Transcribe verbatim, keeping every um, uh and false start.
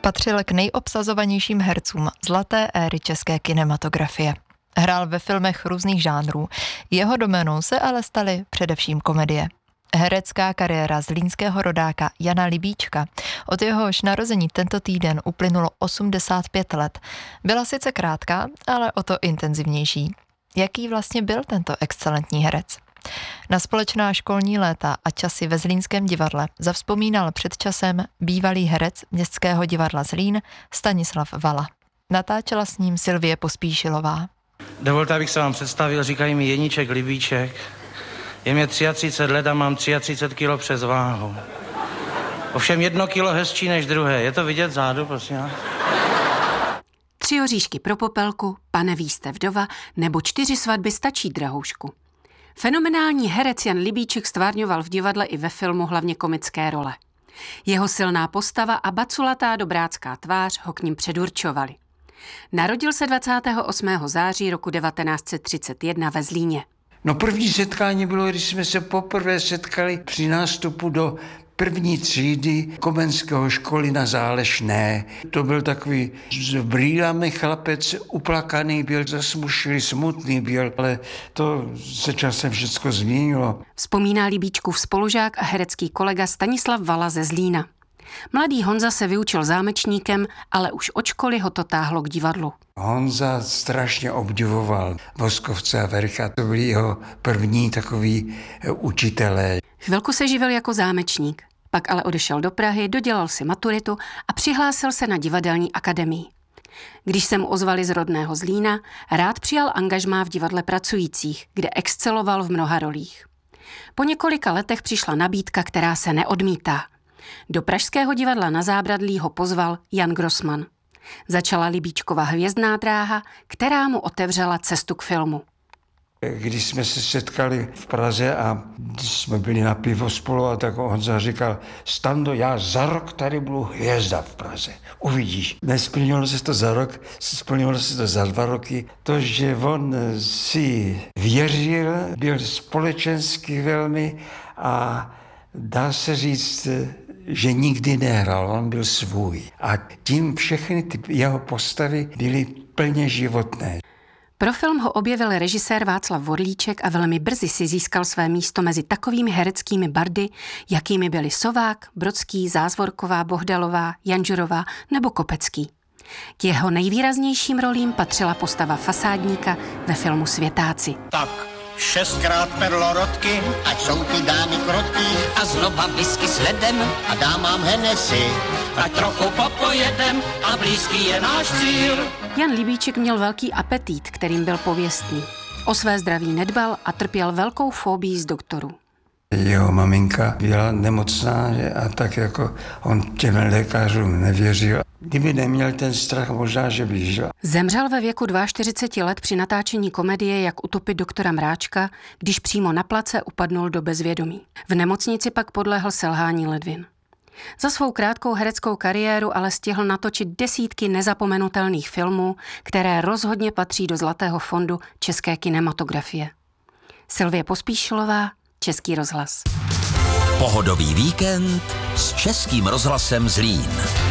Patřil k nejobsazovanějším hercům zlaté éry české kinematografie. Hrál ve filmech různých žánrů, jeho doménou se ale staly především komedie. Herecká kariéra zlínského rodáka Jana Libíčka, od jehož narození tento týden uplynulo osmdesát pět let, byla sice krátká, ale o to intenzivnější. Jaký vlastně byl tento excelentní herec? Na společná školní léta a časy ve Zlínském divadle zavzpomínal před časem bývalý herec Městského divadla Zlín Stanislav Vala. Natáčela s ním Sylvie Pospíšilová. Dovolte, abych se vám představil, říkají mi Jeníček Libíček. Je mě třicet tři let a mám třicet tři kilo přes váhu. Ovšem jedno kilo hezčí než druhé. Je to vidět zádu, prosím? Tři oříšky pro popelku, Pane ví jste vdova, nebo čtyři svatby stačí, drahoušku. Fenomenální herec Jan Libíček stvárňoval v divadle i ve filmu hlavně komické role. Jeho silná postava a baculatá dobrácká tvář ho k ním předurčovali. Narodil se dvacátého osmého září roku devatenáct set třicet jedna ve Zlíně. No první setkání bylo, když jsme se poprvé setkali při nástupu do první třídy Komenského školy na Zálešné. To byl takový s brýlemi chlapec, uplakaný byl, zasmušilý, smutný byl, ale to se časem všechno změnilo. Vzpomíná Libíčkův spolužák a herecký kolega Stanislav Vala ze Zlína. Mladý Honza se vyučil zámečníkem, ale už od školy ho to táhlo k divadlu. Honza strašně obdivoval Voskovce a Vercha, to byli jeho první takový učitelé. Chvilku se živil jako zámečník, pak ale odešel do Prahy, dodělal si maturitu a přihlásil se na divadelní akademii. Když se mu ozvali z rodného Zlína, rád přijal angažmá v divadle pracujících, kde exceloval v mnoha rolích. Po několika letech přišla nabídka, která se neodmítá. Do Pražského divadla na Zábradlí ho pozval Jan Grossman. Začala Libíčkova hvězdná dráha, která mu otevřela cestu k filmu. Když jsme se setkali v Praze a když jsme byli na pivo spolu, a tak Honza říkal, Stando, já za rok tady budu hvězda v Praze, uvidíš. Nesplnilo se to za rok, splnilo se to za dva roky. To, že on si věřil, byl společensky velmi a dá se říct, že nikdy nehrál, on byl svůj. A tím všechny ty jeho postavy byly plně životné. Pro film ho objevil režisér Václav Vorlíček a velmi brzy si získal své místo mezi takovými hereckými bardy, jakými byli Sovák, Brodský, Zázvorková, Bohdalová, Janžurová nebo Kopecký. K jeho nejvýraznějším rolím patřila postava fasádníka ve filmu Světáci. Tak. Šestkrát perlorodky, ať jsou ty dámy krotký, a znova whisky s ledem a dámám Hennessy, ať trochu popojedem a blízký je náš cíl. Jan Libíček měl velký apetít, kterým byl pověstný. O své zdraví nedbal a trpěl velkou fobii z doktorů. Jeho maminka byla nemocná a tak jako on těm lékařům nevěřil. Kdyby neměl ten strach, možná, že by žil. Zemřel ve věku čtyřicet dva let při natáčení komedie Jak utopit doktora Mráčka, když přímo na place upadnul do bezvědomí. V nemocnici pak podlehl selhání ledvin. Za svou krátkou hereckou kariéru ale stihl natočit desítky nezapomenutelných filmů, které rozhodně patří do Zlatého fondu české kinematografie. Sylvie Pospíšilová, Český rozhlas. Pohodový víkend s Českým rozhlasem Zlín.